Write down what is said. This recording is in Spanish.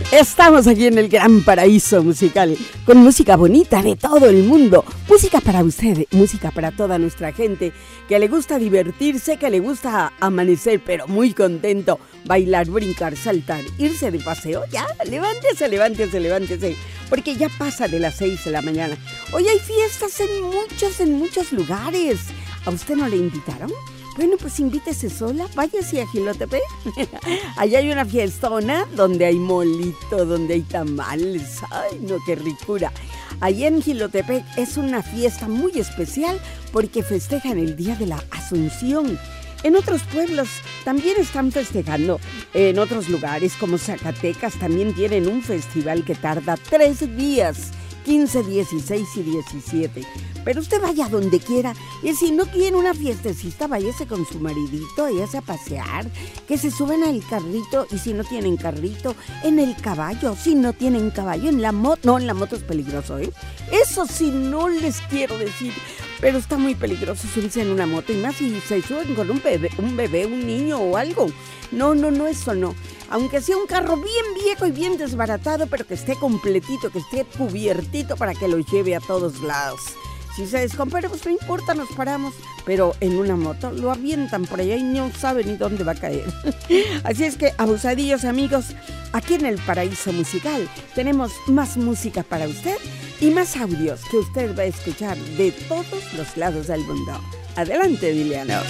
Estamos aquí en el gran paraíso musical, con música bonita de todo el mundo, música para usted, música para toda nuestra gente, que le gusta divertirse, que le gusta amanecer, pero muy contento, bailar, brincar, saltar, irse de paseo, ya, levántese, porque ya pasa de las 6 de la mañana. Hoy hay fiestas en muchos lugares. ¿A usted no le invitaron? Bueno, pues invítese sola, váyase a Jilotepec. Allá hay una fiestona donde hay molito, donde hay tamales. Ay, no, qué ricura. Allá en Jilotepec es una fiesta muy especial porque festejan el Día de la Asunción. En otros pueblos también están festejando. En otros lugares como Zacatecas también tienen un festival que tarda 3 días. 15, 16 y 17. Pero usted vaya donde quiera. Y si no quiere una fiestecita, váyase con su maridito, váyase a pasear. Que se suban al carrito. Y si no tienen carrito, en el caballo. Si no tienen caballo, en la moto. No, en la moto es peligroso, ¿eh? Eso sí no les quiero decir. Pero está muy peligroso subirse en una moto. Y más si se suben con un bebé, un niño o algo. No, eso no. Aunque sea un carro bien viejo y bien desbaratado, pero que esté completito, que esté cubiertito para que lo lleve a todos lados. Si se descompone, pues no importa, nos paramos. Pero en una moto lo avientan por allá y no sabe ni dónde va a caer. Así es que, abusadillos amigos, aquí en el Paraíso Musical tenemos más música para usted y más audios que usted va a escuchar de todos los lados del mundo. Adelante, Diliano.